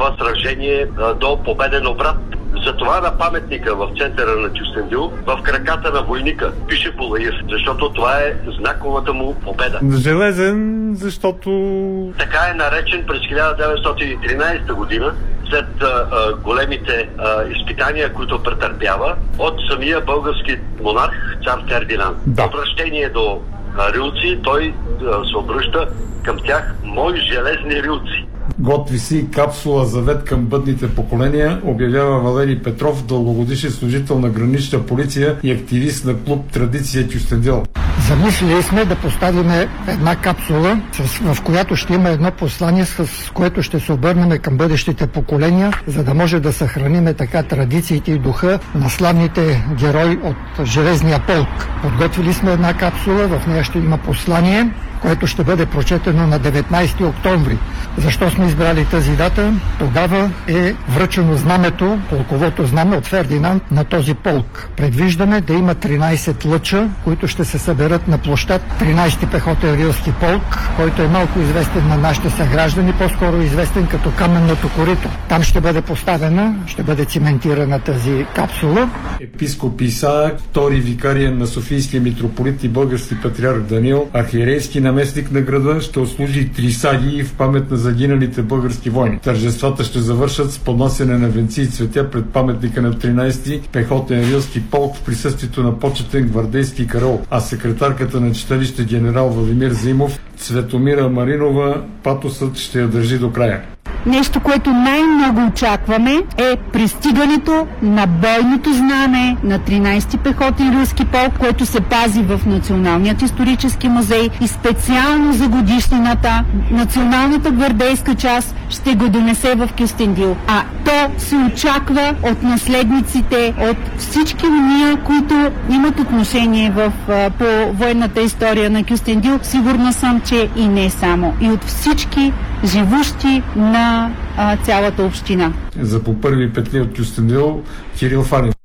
това сражение до победен обрат. Затова на паметника в центъра на Кюстендил, в краката на войника, пише Булаир, защото това е знаковата му победа. Железен, защото... Така е наречен през 1913 година, след големите изпитания, които претърпява от самия български монарх, цар Фердинанд. Да. Обращение до рилци, той се обръща към тях: мои железни рилци. Готви си капсула завет към бъдните поколения, обявява Валерий Петров, дългогодишен служител на гранична полиция и активист на клуб Традиция Кюстендил. Замислили сме да поставим една капсула, в която ще има едно послание, с което ще се обърнем към бъдещите поколения, за да може да съхраним така традициите и духа на славните герои от Железния полк. Подготвили сме една капсула, в нея ще има послание, което ще бъде прочетено на 19 октомври. Защо сме избрали тази дата? Тогава е връчено знамето, полковото знаме от Фердинанд на този полк. Предвиждаме да има 13 лъча, които ще се съберат на площад 13 пехотен рилски полк, който е малко известен на нашите съграждани, по-скоро известен като Каменното корито. Там ще бъде поставена, ще бъде циментирана тази капсула. Епископ Исаак, втори викариен на Софийския митрополит и български патриарх Даниил, архиерейски наместник на града, ще отслужи 3 саги в памет на загиналите български войни. Тържествата ще завършат с поднасяне на венци и цветя пред паметника на 13-ти пехотен рилски полк в присъствието на почетен гвардейски караул, а секретарката на читалище генерал Владимир Заимов, Цветомира Маринова, патосът ще я държи до края. Нещо, което най-много очакваме, е пристигането на бойното знаме на 13-ти пехотен рилски полк, което се пази в Националният исторически музей, и специално за годишнината Националната гвардейска част ще го донесе в Кюстендил. А то се очаква от наследниците, от всички уния, които имат отношение по военната история на Кюстендил. Сигурна съм, че и не само. И от всички живущи на цялата община. За по първи петли от Кюстендил, Кирил Фарин.